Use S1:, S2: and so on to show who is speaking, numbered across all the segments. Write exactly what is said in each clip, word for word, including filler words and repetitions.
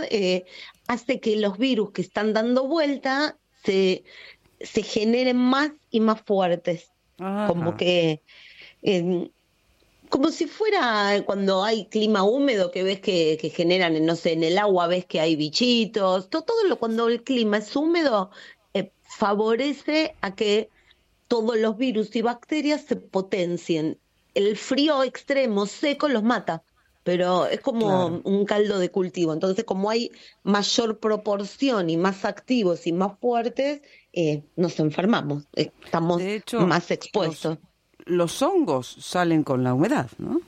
S1: eh, hace que los virus que están dando vuelta se, se generen más y más fuertes. Como
S2: Ajá.
S1: que, eh, como si fuera cuando hay clima húmedo que ves que, que generan, no sé, en el agua ves que hay bichitos, todo, todo lo, cuando el clima es húmedo, eh, favorece a que todos los virus y bacterias se potencien. El frío extremo, seco, los mata, pero es como
S2: Claro.
S1: un caldo de cultivo. Entonces, como hay mayor proporción y más activos y más fuertes, eh, nos enfermamos, eh, estamos
S2: De hecho,
S1: más
S2: los,
S1: expuestos.
S2: los hongos salen con la humedad, ¿no?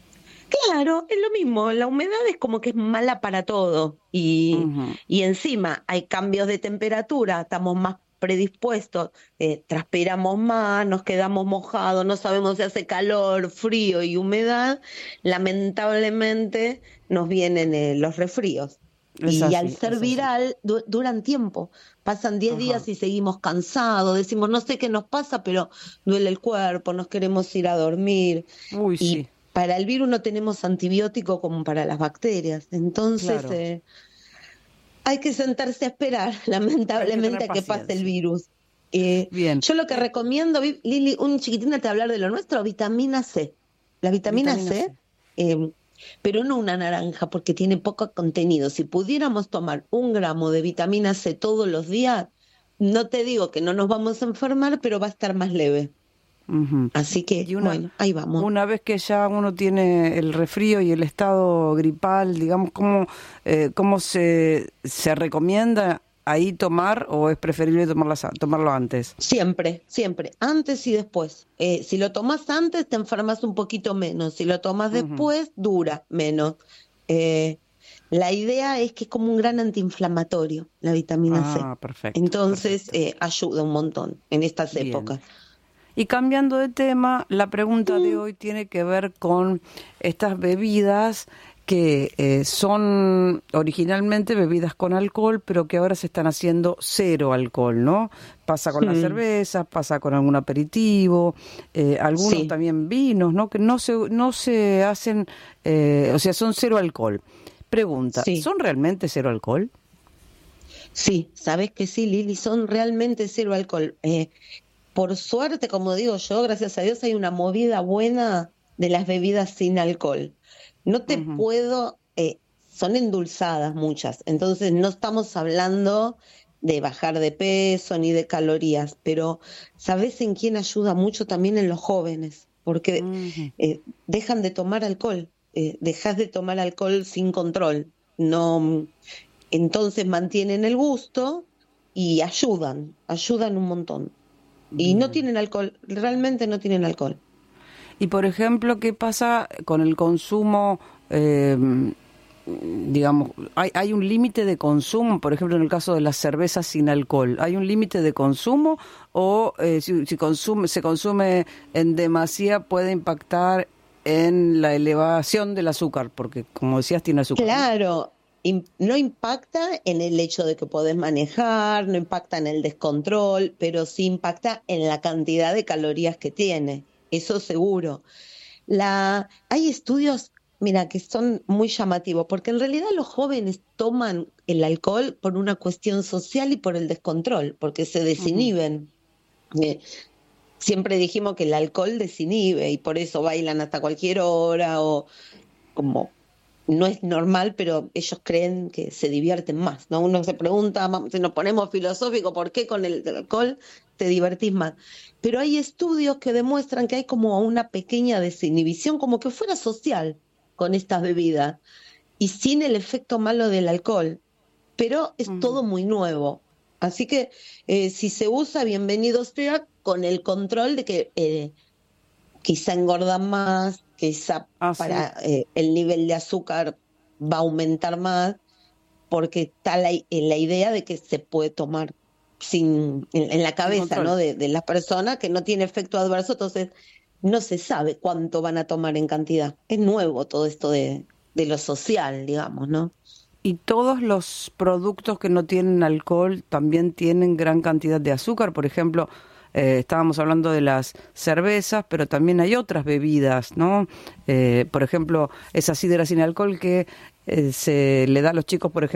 S1: Claro, es lo mismo, la humedad es como que es mala para todo y,
S2: Ujú.
S1: y encima hay cambios de temperatura, estamos más predispuestos, eh, transpiramos más, nos quedamos mojados, no sabemos si hace calor, frío y humedad, lamentablemente nos vienen eh, los resfríos.
S2: Es
S1: Y al
S2: así,
S1: ser
S2: es así.
S1: viral, du- duran tiempo, pasan diez
S2: Ajá.
S1: días y seguimos cansados, decimos, no sé qué nos pasa, pero duele el cuerpo, nos queremos ir a dormir.
S2: Uy,
S1: Y
S2: sí,
S1: para el virus no tenemos antibiótico como para las bacterias. Entonces,
S2: claro.
S1: eh, hay que sentarse a esperar,
S2: Hay que
S1: lamentablemente,
S2: tener
S1: a que pase el
S2: paciencia.
S1: virus. Eh,
S2: Bien.
S1: yo lo que
S2: Eh,
S1: recomiendo, Vi- Lili, un chiquitín te hablar de lo nuestro, vitamina C. La vitamina
S2: vitamina
S1: C,
S2: C.
S1: eh, pero no una naranja porque tiene poco contenido. Si pudiéramos tomar un gramo de vitamina C todos los días, no te digo que no nos vamos a enfermar, pero va a estar más leve.
S2: Ujú.
S1: Así que,
S2: Y una,
S1: bueno, ahí vamos.
S2: una vez que ya uno tiene el resfrío y el estado gripal, digamos, ¿cómo, eh, cómo se, se recomienda ahí tomar o es preferible tomarlas a- tomarlo antes?
S1: Siempre, siempre, antes y después. Eh, si lo tomas antes, te enfermas un poquito menos. Si lo tomas
S2: Ujú.
S1: después, dura menos. Eh, la idea es que es como un gran antiinflamatorio, la vitamina C.
S2: Ah, perfecto,
S1: Entonces,
S2: perfecto.
S1: eh, ayuda un montón en estas
S2: Bien.
S1: épocas.
S2: Y cambiando de tema, la pregunta de
S1: Mm,
S2: hoy tiene que ver con estas bebidas que eh, son originalmente bebidas con alcohol, pero que ahora se están haciendo cero alcohol, ¿no? Pasa con las
S1: mm,
S2: cervezas, pasa con algún aperitivo, eh, algunos
S1: sí,
S2: también vinos, ¿no? Que no se, no se hacen, eh, o sea, son cero alcohol. Pregunta,
S1: sí,
S2: ¿son realmente cero alcohol?
S1: sí. Sabes que sí, Lili, son realmente cero alcohol. Eh, por suerte, como digo yo, gracias a Dios, hay una movida buena de las bebidas sin alcohol. No te
S2: Ujú.
S1: puedo, eh, son endulzadas muchas, entonces no estamos hablando de bajar de peso ni de calorías, pero ¿sabes en quién ayuda mucho también en los jóvenes? Porque
S2: Ujú.
S1: eh, dejan de tomar alcohol, eh, dejas de tomar alcohol sin control, no, entonces mantienen el gusto y ayudan, ayudan un montón. Y no
S2: Bien.
S1: tienen alcohol, realmente no tienen alcohol.
S2: Y por ejemplo, ¿qué pasa con el consumo? eh, digamos, hay, hay un límite de consumo, por ejemplo, en el caso de las cervezas sin alcohol, ¿hay un límite de consumo o eh, si, si consume, se consume en demasía puede impactar en la elevación del azúcar? Porque, como decías, tiene azúcar, ¿no?
S1: Claro, im- no impacta en el hecho de que podés manejar, no impacta en el descontrol, pero sí impacta en la cantidad de calorías que tiene, eso seguro. La, hay estudios, mira, que son muy llamativos, porque en realidad los jóvenes toman el alcohol por una cuestión social y por el descontrol, porque se
S2: Ujú.
S1: desinhiben. Eh, siempre dijimos que el alcohol desinhibe y por eso bailan hasta cualquier hora o como no es normal, pero ellos creen que se divierten más, ¿no? Uno se pregunta, ma- si nos ponemos filosóficos, ¿por qué con el alcohol te divertís más? Pero hay estudios que demuestran que hay como una pequeña desinhibición, como que fuera social con estas bebidas y sin el efecto malo del alcohol, pero es
S2: Ujú.
S1: todo muy nuevo. Así que eh, si se usa, bienvenido sea, con el control de que eh, quizá engordan más, quizá
S2: Ah, sí,
S1: para eh, el nivel de azúcar va a aumentar más, porque está la, en la idea de que se puede tomar sin, en, en la
S2: sin
S1: cabeza,
S2: control.
S1: ¿no? De, de las personas que no tiene efecto adverso, entonces no se sabe cuánto van a tomar en cantidad. Es nuevo todo esto de, de lo social, digamos, ¿no?
S2: Y todos los productos que no tienen alcohol también tienen gran cantidad de azúcar. Por ejemplo, eh, estábamos hablando de las cervezas, pero también hay otras bebidas, ¿no? Eh, por ejemplo, esa sidra sin alcohol que eh, se le da a los chicos, por ejemplo,